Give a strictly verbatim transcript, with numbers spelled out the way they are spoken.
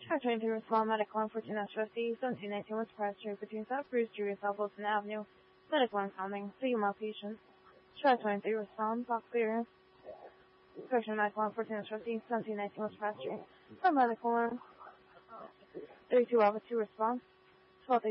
Track twenty-three respond medical line fourteen S trustee, seventeen nineteen West Press Street between South Bruce Street, South Wilson Avenue. Medical line coming. Female patient. Track twenty-three respond, box clear. Section medical line fourteen S trustee, seventeen nineteen West Press Street. From medical line thirty-two Alpha two response.